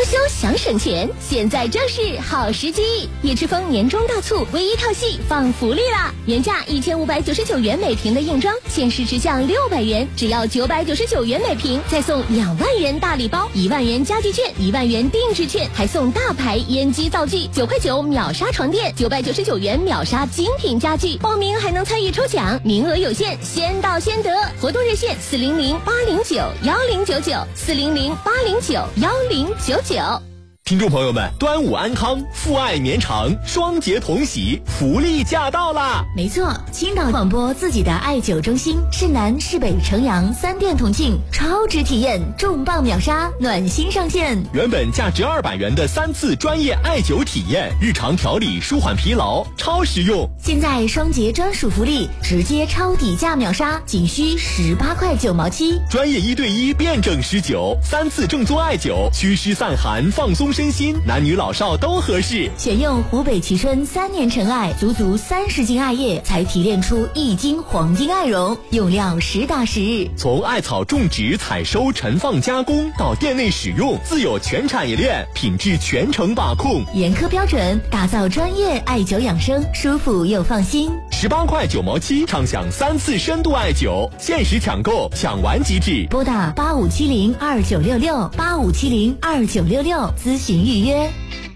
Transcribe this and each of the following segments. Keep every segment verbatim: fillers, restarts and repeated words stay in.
休想省钱，现在正是好时机。叶之峰年终大促，唯一套系放福利啦！原价一千五百九十九元每瓶的硬装，限时直降六百元，只要九百九十九元每瓶，再送两万元大礼包，一万元家具券，一万元定制券，还送大牌烟机灶具，九块九秒杀床垫，九百九十九元秒杀精品家具。报名还能参与抽奖，名额有限，先到先得。活动热线四零零八零九幺零九九四零零八零九幺零九九。 听众朋友们，端午安康，父爱绵长，双节同喜，福利驾到啦！ 没错，青岛广播自己的艾灸中心，市南、市北、城阳三店同庆，超值体验，重磅秒杀，暖心上线。 原本价值二百元的三次专业艾灸体验，日常调理舒缓疲劳，超实用。 现在双节专属福利，直接超底价秒杀，仅需十八块九毛七。 专业一对一辩证施灸，三次正宗艾灸，祛湿散寒，放松身心，男女老少都合适。 选用湖北蕲春三年陈艾，足足三十斤艾叶才提炼出一斤黄金艾绒，用料实打实。 从艾草种植、采收、陈放、加工到店内使用，自有全产业链，品质全程把控， 严苛标准，打造专业艾灸养生，舒服又放心。 十八块九毛七，畅享三次深度艾灸，限时抢购，抢完即止。 拨打八五七零二九六六八五七零二九六六咨询预约。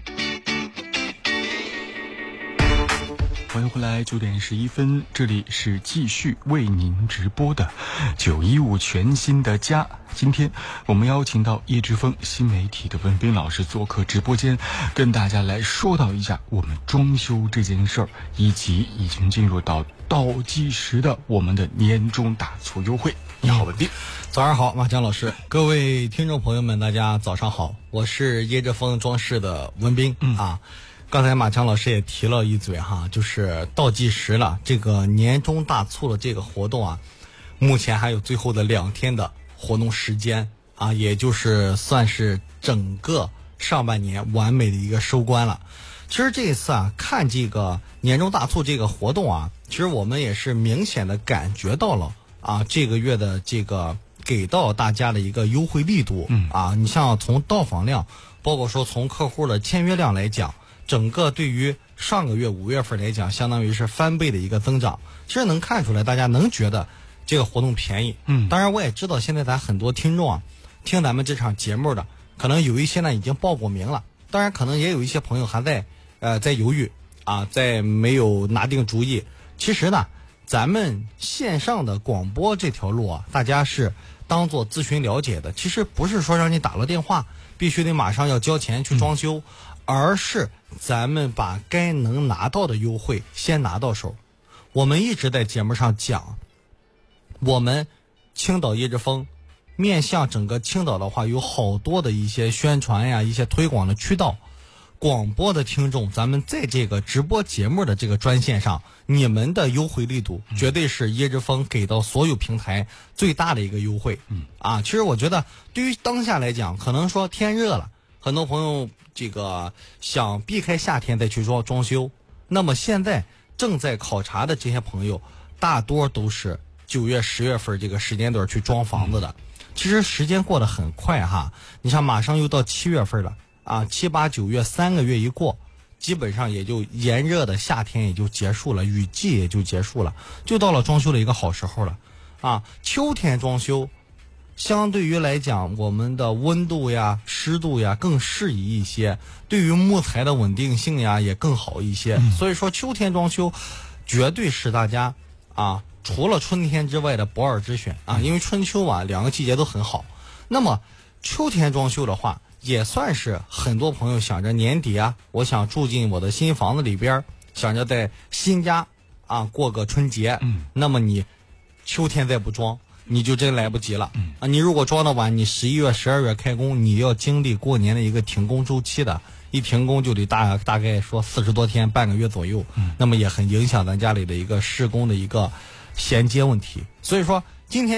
欢迎回来，九点十一分，这里是继续为您直播的九一五全新的家。今天我们邀请到叶之峰新媒体的文斌老师做客直播间，跟大家来说到一下我们装修这件事儿，以及已经进入到倒计时的我们的年终大促优惠。你好，文斌。 早上好，马江老师，各位听众朋友们，大家早上好，我是叶之峰装饰的文斌、嗯、啊。刚才马强老师也提了一嘴哈，就是倒计时了，这个年终大促的这个活动啊，目前还有最后的两天的活动时间啊，也就是算是整个上半年完美的一个收官了。其实这一次啊，看这个年终大促这个活动啊，其实我们也是明显的感觉到了啊，这个月的这个给到大家的一个优惠力度，嗯啊，你像从到访量，包括说从客户的签约量来讲，整个对于上个月五月份来讲，相当于是翻倍的一个增长。其实能看出来，大家能觉得这个活动便宜。嗯，当然我也知道，现在咱很多听众啊，听咱们这场节目的，可能有一些呢已经报过名了，当然可能也有一些朋友还在呃在犹豫啊，在没有拿定主意。其实呢，咱们线上的广播这条路啊，大家是当做咨询了解的。其实不是说让你打了电话必须得马上要交钱去装修。嗯，而是咱们把该能拿到的优惠先拿到手。我们一直在节目上讲，我们青岛叶之峰面向整个青岛的话，有好多的一些宣传呀，一些推广的渠道。广播的听众，咱们在这个直播节目的这个专线上，你们的优惠力度绝对是叶之峰给到所有平台最大的一个优惠。嗯啊，其实我觉得对于当下来讲，可能说天热了，很多朋友这个想避开夏天再去装装修，那么现在正在考察的这些朋友，大多都是九月、十月份这个时间段去装房子的。其实时间过得很快哈，你像马上又到七月份了啊，七八九月三个月一过，基本上也就炎热的夏天也就结束了，雨季也就结束了，就到了装修的一个好时候了啊。秋天装修相对于来讲，我们的温度呀、湿度呀更适宜一些，对于木材的稳定性呀也更好一些。嗯、所以说，秋天装修绝对是大家啊，除了春天之外的不二之选啊。因为春秋啊两个季节都很好。那么秋天装修的话，也算是很多朋友想着年底啊，我想住进我的新房子里边，想着在新家啊过个春节。嗯，那么你秋天再不装，你就真来不及了。嗯啊，你如果装的晚，你十一月、十二月开工，你要经历过年的一个停工周期的，一停工就得大大概说四十多天，半个月左右。嗯，那么也很影响咱家里的一个施工的一个衔接问题。所以说今天